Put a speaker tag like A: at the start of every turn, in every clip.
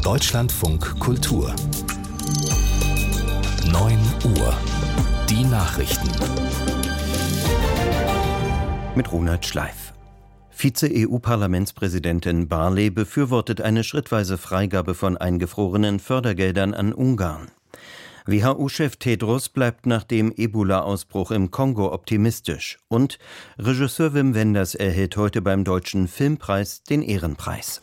A: Deutschlandfunk Kultur 9 Uhr. Die Nachrichten.
B: Mit Ronald Schleif. Vize-EU-Parlamentspräsidentin Barley befürwortet eine schrittweise Freigabe von eingefrorenen Fördergeldern an Ungarn. WHO-Chef Tedros bleibt nach dem Ebola-Ausbruch im Kongo optimistisch. Und Regisseur Wim Wenders erhält heute beim Deutschen Filmpreis den Ehrenpreis.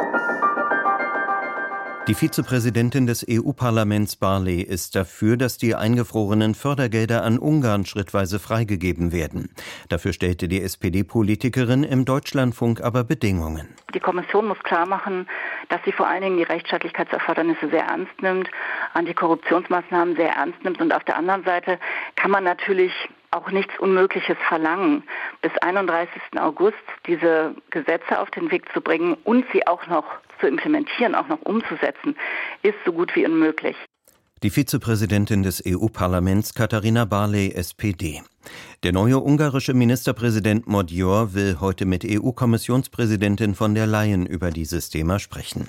B: Die Vizepräsidentin des EU-Parlaments Barley ist dafür, dass die eingefrorenen Fördergelder an Ungarn schrittweise freigegeben werden. Dafür stellte die SPD-Politikerin im Deutschlandfunk aber Bedingungen.
C: Die Kommission muss klarmachen, dass sie vor allen Dingen die Rechtsstaatlichkeitserfordernisse sehr ernst nimmt, Antikorruptionsmaßnahmen sehr ernst nimmt. Und auf der anderen Seite kann man natürlich auch nichts Unmögliches verlangen, bis 31. August diese Gesetze auf den Weg zu bringen und sie auch noch zu implementieren, auch noch umzusetzen, ist so gut wie unmöglich.
B: Die Vizepräsidentin des EU-Parlaments Katharina Barley, SPD. Der neue ungarische Ministerpräsident Magyar will heute mit EU-Kommissionspräsidentin von der Leyen über dieses Thema sprechen.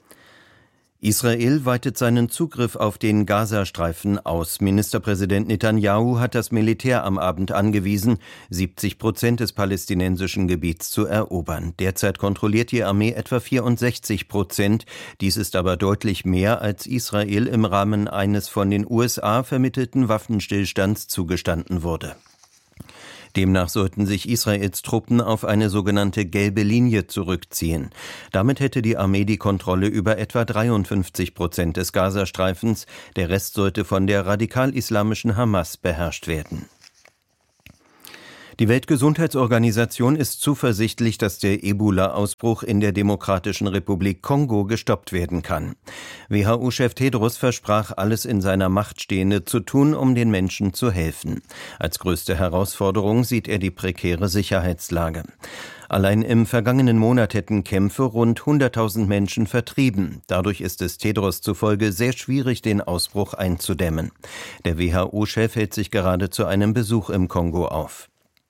B: Israel weitet seinen Zugriff auf den Gazastreifen aus. Ministerpräsident Netanyahu hat das Militär am Abend angewiesen, 70% des palästinensischen Gebiets zu erobern. Derzeit kontrolliert die Armee etwa 64%. Dies ist aber deutlich mehr, als Israel im Rahmen eines von den USA vermittelten Waffenstillstands zugestanden wurde. Demnach sollten sich Israels Truppen auf eine sogenannte gelbe Linie zurückziehen. Damit hätte die Armee die Kontrolle über etwa 53% des Gazastreifens. Der Rest sollte von der radikal-islamischen Hamas beherrscht werden. Die Weltgesundheitsorganisation ist zuversichtlich, dass der Ebola-Ausbruch in der Demokratischen Republik Kongo gestoppt werden kann. WHO-Chef Tedros versprach, alles in seiner Macht Stehende zu tun, um den Menschen zu helfen. Als größte Herausforderung sieht er die prekäre Sicherheitslage. Allein im vergangenen Monat hätten Kämpfe rund 100.000 Menschen vertrieben. Dadurch ist es Tedros zufolge sehr schwierig, den Ausbruch einzudämmen. Der WHO-Chef hält sich gerade zu einem Besuch im Kongo auf.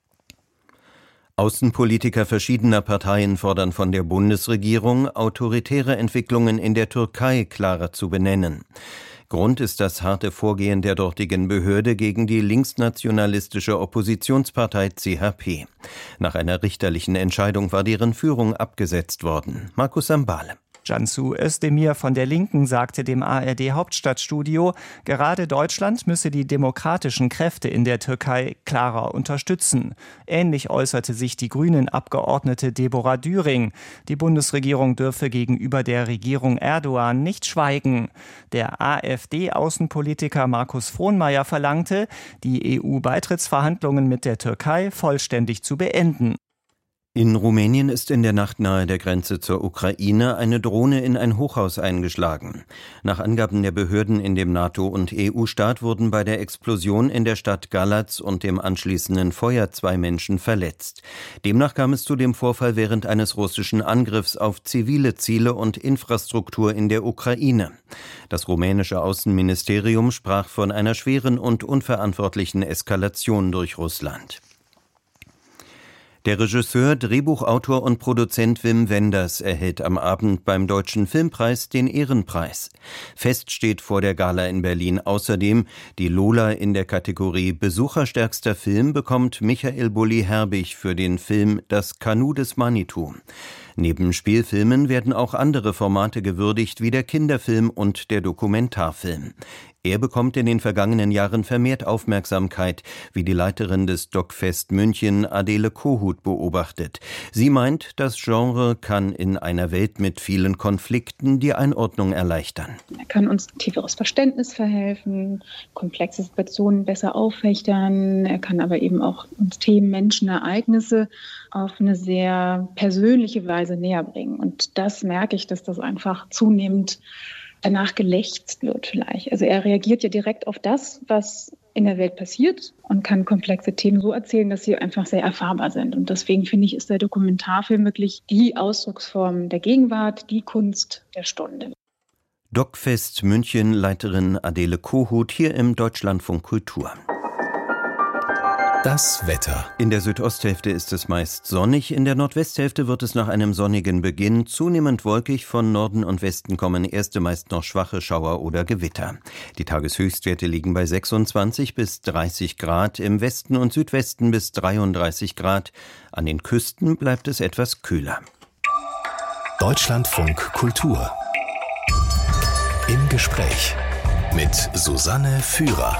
B: Außenpolitiker verschiedener Parteien fordern von der Bundesregierung, autoritäre Entwicklungen in der Türkei klarer zu benennen. Grund ist das harte Vorgehen der dortigen Behörde gegen die linksnationalistische Oppositionspartei CHP. Nach einer richterlichen Entscheidung war deren Führung abgesetzt worden. Markus Sambale.
D: Cansu Özdemir von der Linken sagte dem ARD-Hauptstadtstudio, gerade Deutschland müsse die demokratischen Kräfte in der Türkei klarer unterstützen. Ähnlich äußerte sich die Grünen-Abgeordnete Deborah Düring. Die Bundesregierung dürfe gegenüber der Regierung Erdogan nicht schweigen. Der AfD-Außenpolitiker Markus Frohnmayer verlangte, die EU-Beitrittsverhandlungen mit der Türkei vollständig zu beenden.
B: In Rumänien ist in der Nacht nahe der Grenze zur Ukraine eine Drohne in ein Hochhaus eingeschlagen. Nach Angaben der Behörden in dem NATO- und EU-Staat wurden bei der Explosion in der Stadt Galatz und dem anschließenden Feuer 2 Menschen verletzt. Demnach kam es zu dem Vorfall während eines russischen Angriffs auf zivile Ziele und Infrastruktur in der Ukraine. Das rumänische Außenministerium sprach von einer schweren und unverantwortlichen Eskalation durch Russland. Der Regisseur, Drehbuchautor und Produzent Wim Wenders erhält am Abend beim Deutschen Filmpreis den Ehrenpreis. Fest steht vor der Gala in Berlin außerdem, die Lola in der Kategorie Besucherstärkster Film bekommt Michael Bulli-Herbig für den Film Das Kanu des Manitou. Neben Spielfilmen werden auch andere Formate gewürdigt, wie der Kinderfilm und der Dokumentarfilm. Er bekommt in den vergangenen Jahren vermehrt Aufmerksamkeit, wie die Leiterin des DocFest München, Adele Kohut, beobachtet. Sie meint, das Genre kann in einer Welt mit vielen Konflikten die Einordnung erleichtern.
E: Er kann uns tieferes Verständnis verhelfen, komplexe Situationen besser aufwächtern. Er kann aber eben auch uns Themen, Menschen, Ereignisse auf eine sehr persönliche Weise näher bringen. Und das merke ich, dass das einfach zunehmend danach gelächzt wird vielleicht. Also er reagiert ja direkt auf das, was in der Welt passiert und kann komplexe Themen so erzählen, dass sie einfach sehr erfahrbar sind. Und deswegen finde ich, ist der Dokumentarfilm wirklich die Ausdrucksform der Gegenwart, die Kunst der Stunde.
B: DocFest München, Leiterin Adele Kohut, hier im Deutschlandfunk Kultur.
A: Das Wetter.
B: In der Südosthälfte ist es meist sonnig, in der Nordwesthälfte wird es nach einem sonnigen Beginn zunehmend wolkig, von Norden und Westen kommen erste meist noch schwache Schauer oder Gewitter. Die Tageshöchstwerte liegen bei 26 bis 30 Grad, im Westen und Südwesten bis 33 Grad. An den Küsten bleibt es etwas kühler.
A: Deutschlandfunk Kultur. Im Gespräch mit Susanne Führer.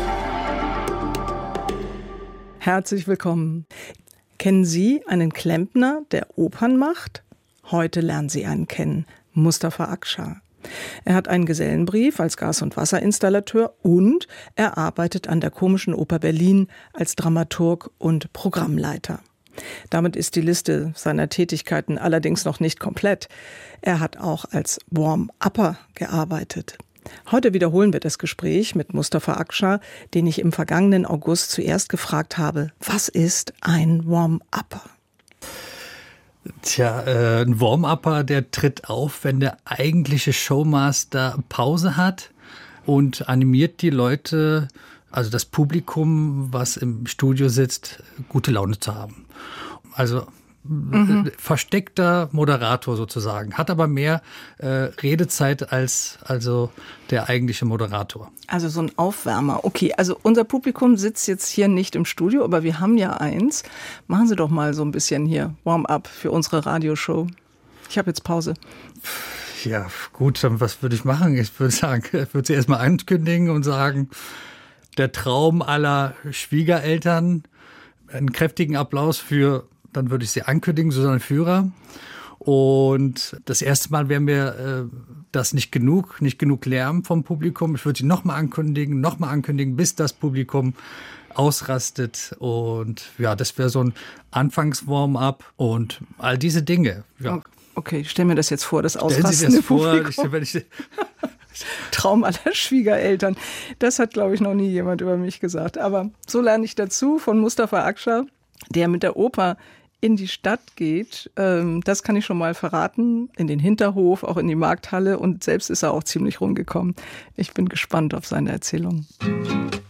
F: Herzlich willkommen. Kennen Sie einen Klempner, der Opern macht? Heute lernen Sie einen kennen, Mustafa Akçar. Er hat einen Gesellenbrief als Gas- und Wasserinstallateur und er arbeitet an der Komischen Oper Berlin als Dramaturg und Programmleiter. Damit ist die Liste seiner Tätigkeiten allerdings noch nicht komplett. Er hat auch als Warm-Upper gearbeitet. Heute wiederholen wir das Gespräch mit Mustafa Akçar, den ich im vergangenen August zuerst gefragt habe, was ist ein Warm-Upper?
G: Tja, ein Warm-Upper, der tritt auf, wenn der eigentliche Showmaster Pause hat und animiert die Leute, also das Publikum, was im Studio sitzt, gute Laune zu haben. Also versteckter Moderator sozusagen, hat aber mehr Redezeit als also der eigentliche Moderator.
F: Also so ein Aufwärmer. Okay, also unser Publikum sitzt jetzt hier nicht im Studio, aber wir haben ja eins. Machen Sie doch mal so ein bisschen hier Warm-up für unsere Radioshow. Ich habe jetzt Pause.
G: Ja, gut, dann was würde ich machen? Ich würde sagen, ich würde sie erstmal ankündigen und sagen, der Traum aller Schwiegereltern, einen kräftigen Applaus für, dann würde ich sie ankündigen, Susanne Führer. Und das erste Mal wäre mir das nicht genug Lärm vom Publikum. Ich würde sie nochmal ankündigen, bis das Publikum ausrastet. Und ja, das wäre so ein Anfangs-Warm-up und all diese Dinge. Ja.
F: Okay, ich stelle mir das jetzt vor, das
G: ausrastende Stellen Sie das vor,
F: Publikum. Traum aller Schwiegereltern. Das hat, glaube ich, noch nie jemand über mich gesagt. Aber so lerne ich dazu von Mustafa Akçar, der mit der Oper in die Stadt geht. Das kann ich schon mal verraten. In den Hinterhof, auch in die Markthalle. Und selbst ist er auch ziemlich rumgekommen. Ich bin gespannt auf seine Erzählung.